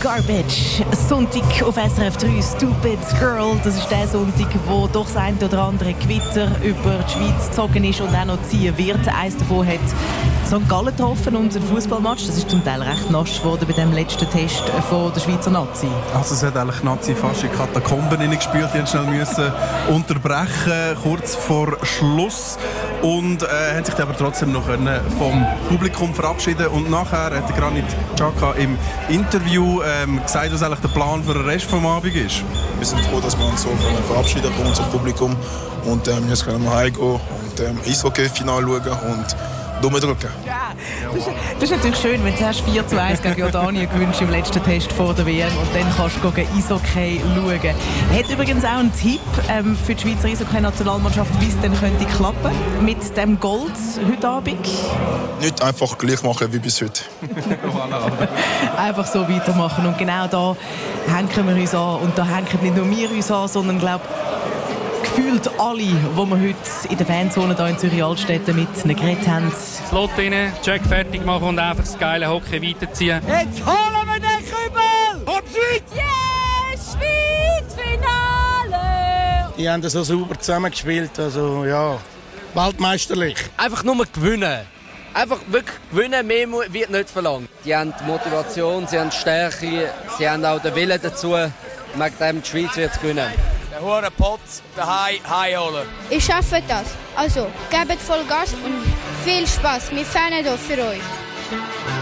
Garbage. Sonntag auf SRF 3, Stupid Girl. Das ist der Sonntag, wo doch das ein oder andere Gewitter über die Schweiz gezogen ist und auch noch ziehen wird. Eines davon hat St. Gallen getroffen und ein Fußballmatch. Das ist zum Teil recht nass geworden bei dem letzten Test von der Schweizer Nazi. Also es hat eigentlich die Nazi fast in Katakomben hineingespielt. Die mussten schnell unterbrechen, kurz vor Schluss. Und haben sich aber trotzdem noch vom Publikum verabschieden. Und nachher hat Granit Xhaka im Interview gesagt, was eigentlich der Plan für den Rest des Abends ist. Wir sind froh, dass wir uns so verabschieden von unserem Publikum. Und jetzt können wir heimgehen und Eishockey-Final schauen und Daumen drücken. Ja, das ist natürlich schön, wenn du erst 4:1 gegen Jordanien gewinnst im letzten Test vor der WM und dann kannst du gegen Eishockey schauen. Er hat übrigens auch einen Tipp für die Schweizer Eishockey-Nationalmannschaft, wie es dann könnte klappen mit dem Gold heute Abend. Nicht einfach gleich machen wie bis heute. Einfach so weitermachen. Und genau da hängen wir uns an. Und da hängen nicht nur wir uns an, sondern glaube gefühlt alle, die wir heute in der Fanzone hier in Zürich-Altstetten mit ihnen geredet haben. Slot rein, Check fertig machen und einfach das geile Hockey weiterziehen. Jetzt holen wir den Kübel! Und Schweiz! Yeah, Schweiz, Finale! Die haben so sauber zusammengespielt, also ja, weltmeisterlich. Einfach nur gewinnen. Einfach wirklich gewinnen, mehr wird nicht verlangt. Die haben die Motivation, sie haben die Stärke, sie haben auch den Willen dazu. Wegen dem die Schweiz wird gewinnen. Den hohen Pot daheim holen. Ich schaffe das. Also, gebt voll Gas und viel Spaß. Wir fahren hier für euch.